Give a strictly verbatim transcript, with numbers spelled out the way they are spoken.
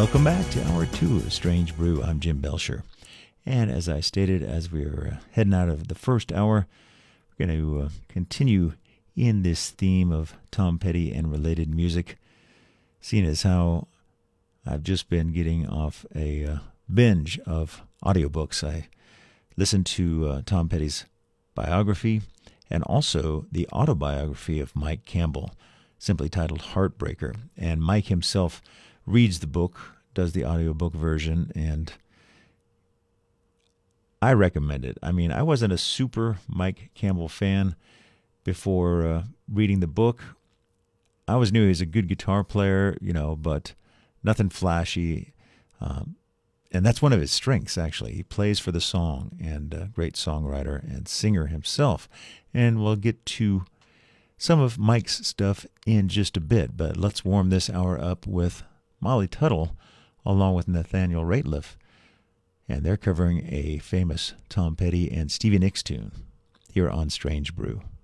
Welcome back to Hour two of Strange Brew. I'm Jim Belcher. And as I stated, as we were uh, heading out of the first hour, we're going to uh, continue in this theme of Tom Petty and related music, seeing as how I've just been getting off a uh, binge of audiobooks. I listened to uh, Tom Petty's biography and also the autobiography of Mike Campbell, simply titled Heartbreaker. And Mike himself reads the book, does the audiobook version, and I recommend it. I mean, I wasn't a super Mike Campbell fan before uh, reading the book. I always knew he was a good guitar player, you know, but nothing flashy. Um, and that's one of his strengths, actually. He plays for the song, and a great songwriter and singer himself. And we'll get to some of Mike's stuff in just a bit, but let's warm this hour up with Molly Tuttle along with Nathaniel Rateliff. And they're covering a famous Tom Petty and Stevie Nicks tune here on Strange Brew.